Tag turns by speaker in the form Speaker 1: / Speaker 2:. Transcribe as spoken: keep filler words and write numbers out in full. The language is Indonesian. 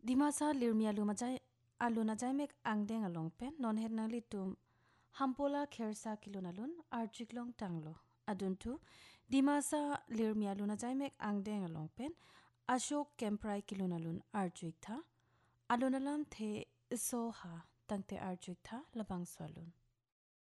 Speaker 1: Dimasa lirmia lumajai aluna jaimek angdeng along pen non het nang litum hampola khersa kilonalun arjiklong tanglo aduntu dimasa lirmia luna jaimek angdeng along pen ashok kemprai kilonalun arjuik tha alunalam the soha tangte arjuik tha labang swalun